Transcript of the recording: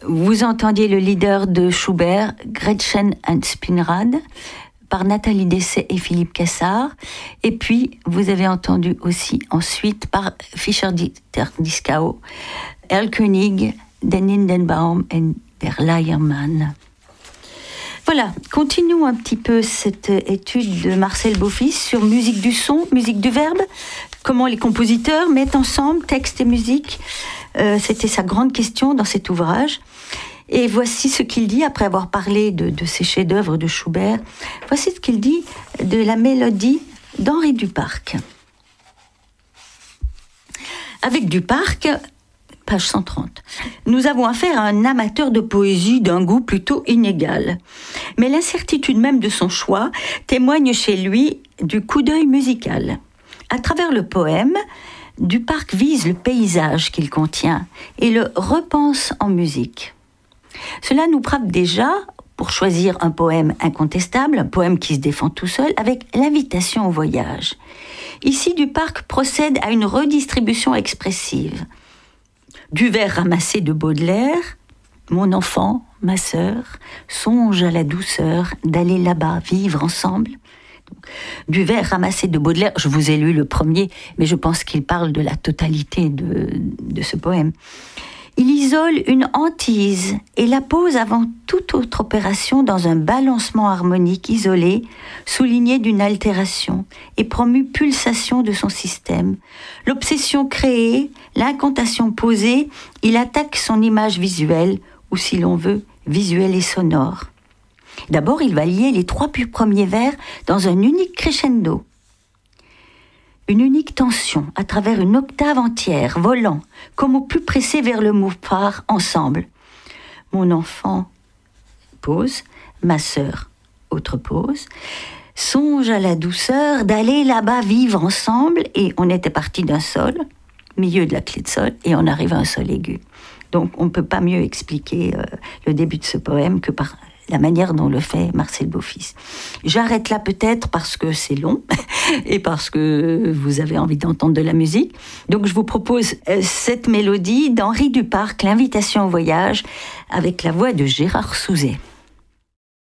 Vous entendiez le leader de Schubert, Gretchen und Spinrad, par Nathalie Dessay et Philippe Cassard. Et puis, vous avez entendu aussi ensuite par Fischer-Dieskau, Erlkönig, Den Lindenbaum et Der Leiermann. Voilà, continuons un petit peu cette étude de Marcel Beaufils sur musique du son, musique du verbe, comment les compositeurs mettent ensemble texte et musique. C'était sa grande question dans cet ouvrage. Et voici ce qu'il dit, après avoir parlé de ces chefs-d'œuvre de Schubert, voici ce qu'il dit de la mélodie d'Henri Duparc. Avec Duparc, page 130, nous avons affaire à un amateur de poésie d'un goût plutôt inégal. Mais l'incertitude même de son choix témoigne chez lui du coup d'œil musical. À travers le poème, Duparc vise le paysage qu'il contient et le repense en musique. Cela nous frappe déjà, pour choisir un poème incontestable, un poème qui se défend tout seul, avec l'invitation au voyage. Ici, Duparc procède à une redistribution expressive. Du vers ramassé de Baudelaire, « Mon enfant, ma sœur, songe à la douceur d'aller là-bas vivre ensemble ». Du vers ramassé de Baudelaire, je vous ai lu le premier, mais je pense qu'il parle de la totalité de ce poème. Il isole une hantise et la pose avant toute autre opération dans un balancement harmonique isolé, souligné d'une altération et promu pulsation de son système. L'obsession créée, l'incantation posée, il attaque son image visuelle, ou si l'on veut, visuelle et sonore. D'abord, il va lier les 3 premiers vers dans un unique crescendo. Une unique tension à travers une octave entière, volant, comme au plus pressé vers le mot phare, ensemble. Mon enfant, pause, ma sœur, autre pause, songe à la douceur d'aller là-bas vivre ensemble, et on était parti d'un sol, milieu de la clé de sol, et on arrive à un sol aigu. Donc on ne peut pas mieux expliquer le début de ce poème que par la manière dont le fait Marcel Beaufils. J'arrête là peut-être parce que c'est long et parce que vous avez envie d'entendre de la musique. Donc je vous propose cette mélodie d'Henri Duparc, L'invitation au voyage, avec la voix de Gérard Souzet.